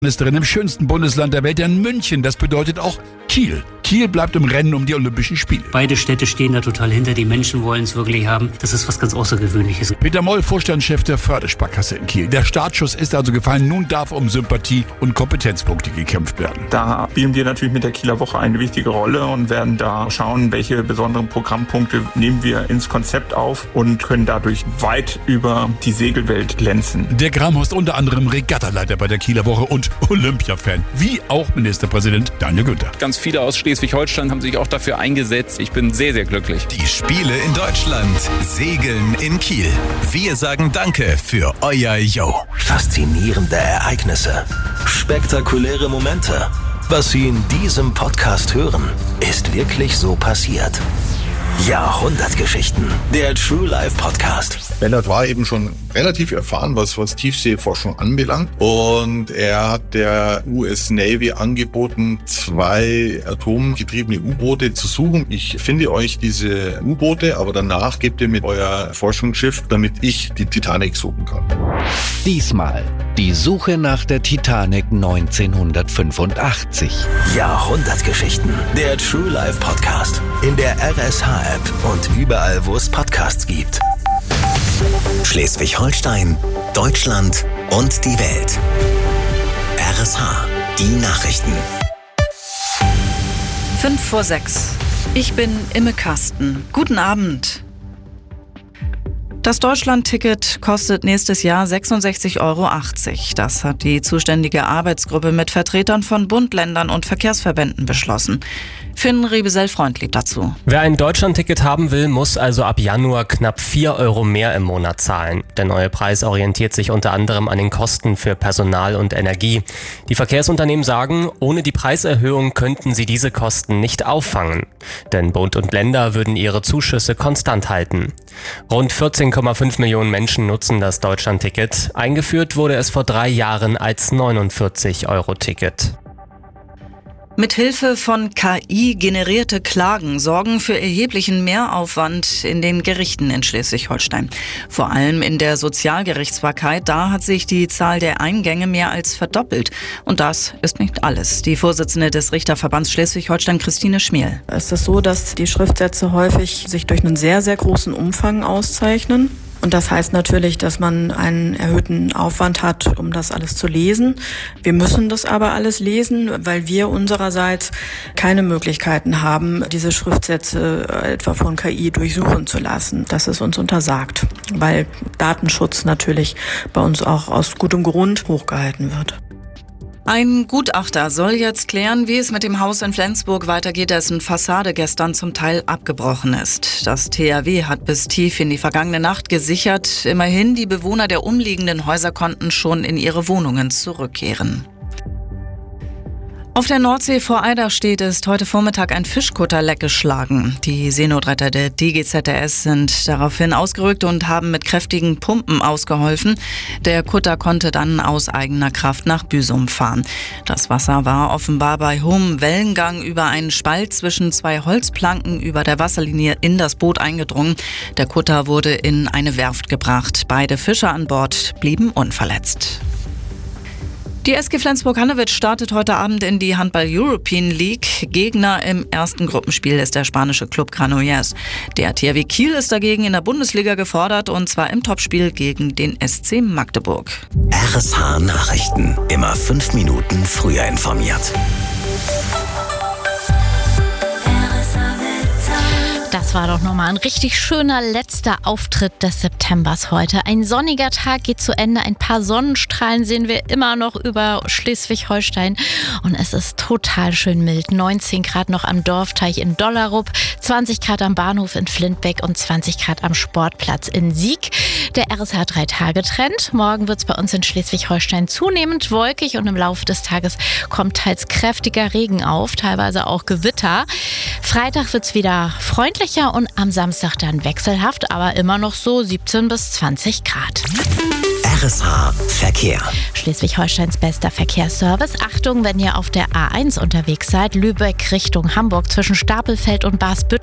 Ministerin im schönsten Bundesland der Welt, in München. Das bedeutet auch Kiel. Kiel bleibt im Rennen um die Olympischen Spiele. Beide Städte stehen da total hinter. Die Menschen wollen es wirklich haben. Das ist was ganz Außergewöhnliches. Peter Moll, Vorstandschef der Fördersparkasse in Kiel. Der Startschuss ist also gefallen. Nun darf um Sympathie und Kompetenzpunkte gekämpft werden. Da spielen wir natürlich mit der Kieler Woche eine wichtige Rolle und werden da schauen, welche besonderen Programmpunkte nehmen wir ins Konzept auf und können dadurch weit über die Segelwelt glänzen. Der Gramm ist unter anderem Regattaleiter bei der Kieler Woche und Olympia-Fan, wie auch Ministerpräsident Daniel Günther. Ganz viele aus Schleswig-Holstein haben sich auch dafür eingesetzt. Ich bin sehr, sehr glücklich. Die Spiele in Deutschland, Segeln in Kiel. Wir sagen Danke für euer Yo. Faszinierende Ereignisse, spektakuläre Momente. Was Sie in diesem Podcast hören, ist wirklich so passiert. Jahrhundertgeschichten, der True Life Podcast. Lennart war eben schon relativ erfahren, was Tiefseeforschung anbelangt. Und er hat der US Navy angeboten, 2 atomgetriebene U-Boote zu suchen. Ich finde euch diese U-Boote, aber danach gebt ihr mir euer Forschungsschiff, damit ich die Titanic suchen kann. Diesmal die Suche nach der Titanic 1985. Jahrhundertgeschichten, der True Life Podcast. In der RSH-App und überall, wo es Podcasts gibt. Schleswig-Holstein, Deutschland und die Welt. RSH, die Nachrichten. 5:06. Ich bin Imme Kasten. Guten Abend. Das Deutschland-Ticket kostet nächstes Jahr 66,80 €. Das hat die zuständige Arbeitsgruppe mit Vertretern von Bund, Ländern und Verkehrsverbänden beschlossen. Finn Riebesell-Freund liegt dazu. Wer ein Deutschland-Ticket haben will, muss also ab Januar knapp 4 € mehr im Monat zahlen. Der neue Preis orientiert sich unter anderem an den Kosten für Personal und Energie. Die Verkehrsunternehmen sagen, ohne die Preiserhöhung könnten sie diese Kosten nicht auffangen. Denn Bund und Länder würden ihre Zuschüsse konstant halten. Rund 14,5 Millionen Menschen nutzen das Deutschland-Ticket. Eingeführt wurde es vor 3 Jahren als 49-Euro-Ticket. Mithilfe von KI generierte Klagen sorgen für erheblichen Mehraufwand in den Gerichten in Schleswig-Holstein. Vor allem in der Sozialgerichtsbarkeit, da hat sich die Zahl der Eingänge mehr als verdoppelt. Und das ist nicht alles. Die Vorsitzende des Richterverbands Schleswig-Holstein, Christine Schmiel. Es ist so, dass die Schriftsätze häufig sich durch einen sehr, sehr großen Umfang auszeichnen. Und das heißt natürlich, dass man einen erhöhten Aufwand hat, um das alles zu lesen. Wir müssen das aber alles lesen, weil wir unsererseits keine Möglichkeiten haben, diese Schriftsätze etwa von KI durchsuchen zu lassen. Das ist uns untersagt, weil Datenschutz natürlich bei uns auch aus gutem Grund hochgehalten wird. Ein Gutachter soll jetzt klären, wie es mit dem Haus in Flensburg weitergeht, dessen Fassade gestern zum Teil abgebrochen ist. Das THW hat bis tief in die vergangene Nacht gesichert. Immerhin, die Bewohner der umliegenden Häuser konnten schon in ihre Wohnungen zurückkehren. Auf der Nordsee vor Eiderstedt ist heute Vormittag ein Fischkutter leckgeschlagen. Die Seenotretter der DGZRS sind daraufhin ausgerückt und haben mit kräftigen Pumpen ausgeholfen. Der Kutter konnte dann aus eigener Kraft nach Büsum fahren. Das Wasser war offenbar bei hohem Wellengang über einen Spalt zwischen 2 Holzplanken über der Wasserlinie in das Boot eingedrungen. Der Kutter wurde in eine Werft gebracht. Beide Fischer an Bord blieben unverletzt. Die SG Flensburg-Handewitt startet heute Abend in die Handball-European League. Gegner im ersten Gruppenspiel ist der spanische Club Granollers. Der THW Kiel ist dagegen in der Bundesliga gefordert, und zwar im Topspiel gegen den SC Magdeburg. RSH Nachrichten. Immer 5 Minuten früher informiert. Das war doch nochmal ein richtig schöner letzter Auftritt des Septembers heute. Ein sonniger Tag geht zu Ende. Ein paar Sonnenstrahlen sehen wir immer noch über Schleswig-Holstein. Und es ist total schön mild. 19 Grad noch am Dorfteich in Dollerup, 20 Grad am Bahnhof in Flintbeck und 20 Grad am Sportplatz in Sieg. Der RSH 3-Tage-Trend. Morgen wird es bei uns in Schleswig-Holstein zunehmend wolkig und im Laufe des Tages kommt teils kräftiger Regen auf, teilweise auch Gewitter. Freitag wird es wieder freundlicher und am Samstag dann wechselhaft, aber immer noch so 17 bis 20 Grad. RSH Verkehr. Schleswig-Holsteins bester Verkehrsservice. Achtung, wenn ihr auf der A1 unterwegs seid, Lübeck Richtung Hamburg zwischen Stapelfeld und Basbüttel.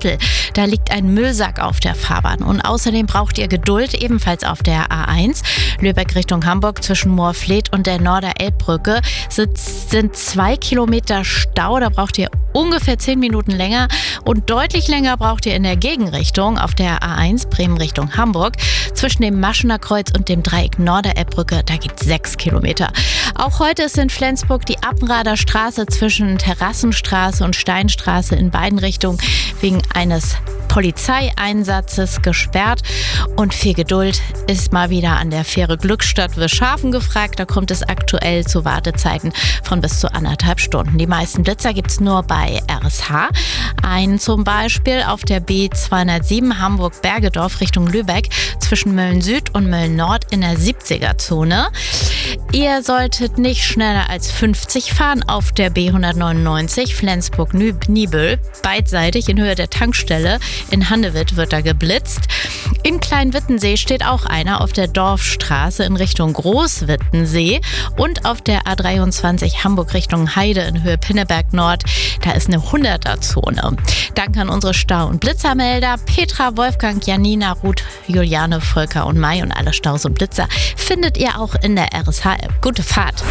Da liegt ein Müllsack auf der Fahrbahn. Und außerdem braucht ihr Geduld, ebenfalls auf der A1. Lübeck Richtung Hamburg zwischen Moorfleet und der Norder-Elbbrücke sind 2 Kilometer Stau. Da braucht ihr ungefähr 10 Minuten länger. Und deutlich länger braucht ihr in der Gegenrichtung auf der A1 Bremen Richtung Hamburg. Zwischen dem Maschener Kreuz und dem Dreieck Norder-Elbbrücke, da gibt es 6 Kilometer. Auch heute ist in Flensburg die Appenrader Straße zwischen Terrassenstraße und Steinstraße in beiden Richtungen wegen eines Polizeieinsatzes gesperrt. Und viel Geduld ist mal wieder an der Fähre Glückstadt Wischhafen gefragt. Da kommt es aktuell zu Wartezeiten von bis zu 1,5 Stunden. Die meisten Blitzer gibt es nur bei RSH. Einen zum Beispiel auf der B207 Hamburg-Bergedorf Richtung Lübeck zwischen Mölln Süd und Mölln Nord in der 70er-Zone. Ihr solltet nicht schneller als 50 fahren auf der B199 Flensburg-Nibel. Beidseitig in Höhe der Tankstelle in Handewitt wird da geblitzt. In Kleinwittensee steht auch einer auf der Dorfstraße in Richtung Großwittensee und auf der A23 Hamburg Richtung Heide in Höhe Pinneberg Nord. Da ist eine 100er-Zone. Danke an unsere Stau- und Blitzermelder Petra, Wolfgang, Janina, Ruth, Juliane, Volker und Mai, und alle Staus und Blitzer findet ihr auch in der RSH-App. Gute Fahrt!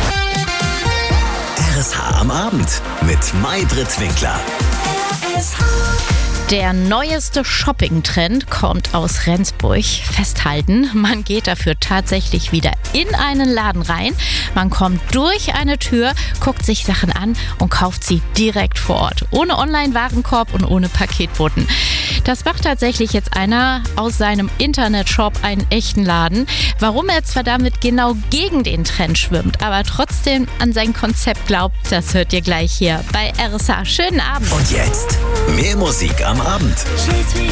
RSH am Abend mit Maybrit Winkler. Der neueste Shopping-Trend kommt aus Rendsburg. Festhalten, man geht dafür tatsächlich wieder in einen Laden rein. Man kommt durch eine Tür, guckt sich Sachen an und kauft sie direkt vor Ort. Ohne Online-Warenkorb und ohne Paketboten. Das macht tatsächlich jetzt einer aus seinem Internetshop einen echten Laden. Warum er zwar damit genau gegen den Trend schwimmt, aber trotzdem an sein Konzept glaubt, das hört ihr gleich hier bei RSH. Schönen Abend. Und jetzt mehr Musik am Abend.